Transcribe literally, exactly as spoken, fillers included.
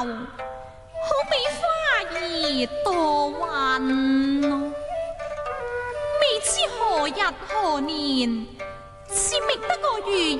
好比花兒多雲，未知何日何年，是覓得個如